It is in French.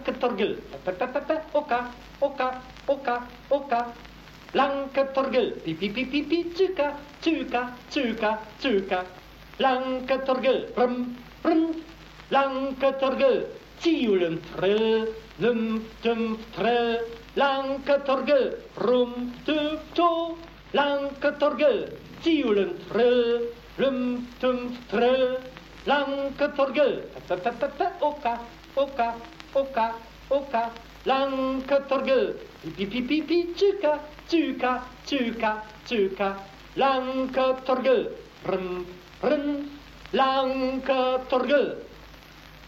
Lanketorgel, oka, oka, oka, oka. Lanketorgel, pipi, pipi, pipi, tsuka, tsuka, tsuka, tsuka. Lanketorgel, brum, brum. Lanketorgel, tiulen trell, tum trell. Lanketorgel, rum, to. Lanketorgel, tiulen trell, tum trell. Lanketorgel, oka, oka, oka, oka. Lanketorgel, pipi, pipi, pipi, tsuka, tsuka, tsuka, tsuka. Lanketorgel, brum, brum. Lanketorgel.